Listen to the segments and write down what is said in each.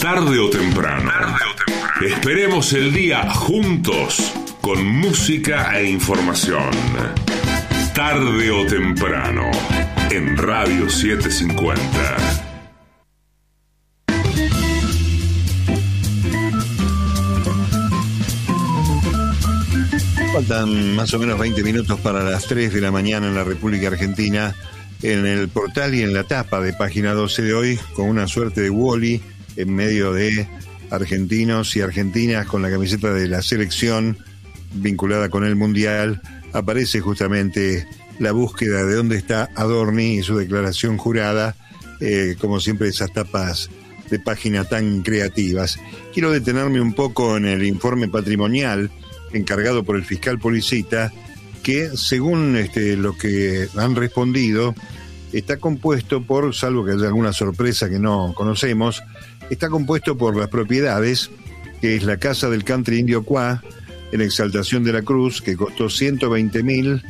Tarde o temprano. Esperemos el día juntos con música e información. Tarde o temprano en Radio 750. Faltan más o menos 20 minutos para las 3 de la mañana en la República Argentina. En el portal y en la tapa de Página 12 de hoy, con una suerte de Wall-E en medio de argentinos y argentinas con la camiseta de la selección vinculada con el Mundial, aparece justamente la búsqueda de dónde está Adorni y su declaración jurada, como siempre esas tapas de página tan creativas. Quiero detenerme un poco en el informe patrimonial encargado por el fiscal Policita, que según lo que han respondido, está compuesto por, salvo que haya alguna sorpresa que no conocemos, está compuesto por las propiedades, que es la casa del country indio Cuá, en Exaltación de la Cruz, que costó $120,000,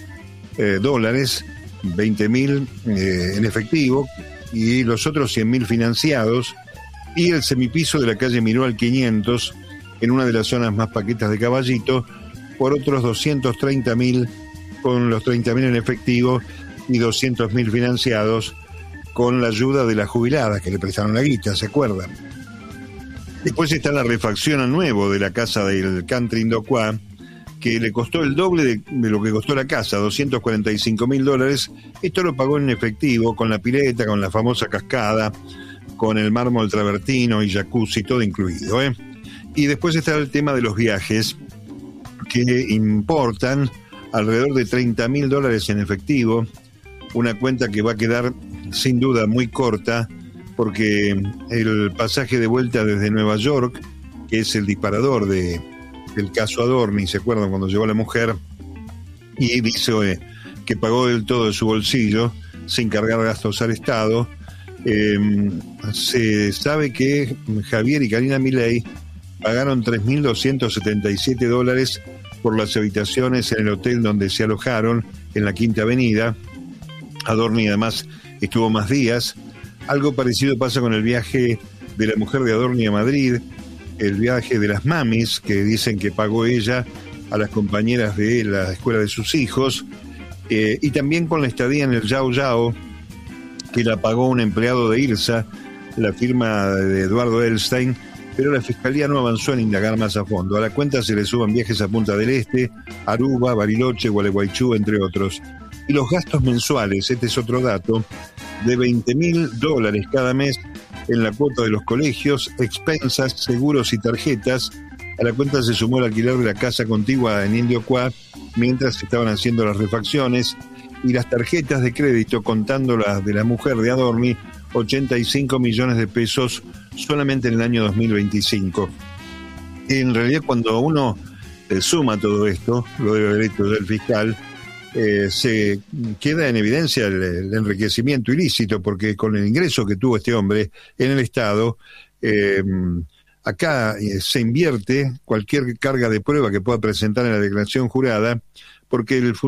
$20,000 en efectivo, y los otros 100,000 financiados, y el semipiso de la calle Miró al 500, en una de las zonas más paquetas de Caballito, por otros 230,000, con los 30,000 en efectivo y 200,000 financiados con la ayuda de las jubiladas que le prestaron la guita, ¿se acuerdan? Después está la refacción a nuevo de la casa del country Indocuá, que le costó el doble de lo que costó la casa, $245,000. Esto lo pagó en efectivo, con la pileta, con la famosa cascada, con el mármol travertino y jacuzzi, todo incluido, ¿eh? Y después está el tema de los viajes, que importan alrededor de $30,000 en efectivo, una cuenta que va a quedar sin duda muy corta, porque el pasaje de vuelta desde Nueva York, que es el disparador del caso Adorni, ¿se acuerdan cuando llegó la mujer? Y dice que pagó del todo de su bolsillo, sin cargar gastos al Estado. Se sabe que Javier y Karina Milei pagaron $3,277 por las habitaciones en el hotel donde se alojaron, en la Quinta Avenida. Adorni además estuvo más días. Algo parecido pasa con el viaje de la mujer de Adorni a Madrid, el viaje de las mamis, que dicen que pagó ella a las compañeras de la escuela de sus hijos, y también con la estadía en el Yao Yao, que la pagó un empleado de IRSA, la firma de Eduardo Elstein, pero la Fiscalía no avanzó en indagar más a fondo. A la cuenta se le suban viajes a Punta del Este, Aruba, Bariloche, Gualeguaychú, entre otros. Y los gastos mensuales, este es otro dato, de $20,000 cada mes en la cuota de los colegios, expensas, seguros y tarjetas. A la cuenta se sumó el alquiler de la casa contigua en Indio Cuá, mientras se estaban haciendo las refacciones, y las tarjetas de crédito, contando las de la mujer de Adorni, 85 millones de pesos solamente en el año 2025. En realidad, cuando uno suma todo esto, lo debe haber hecho el fiscal, se queda en evidencia el enriquecimiento ilícito, porque con el ingreso que tuvo este hombre en el Estado, acá se invierte cualquier carga de prueba que pueda presentar en la declaración jurada, porque el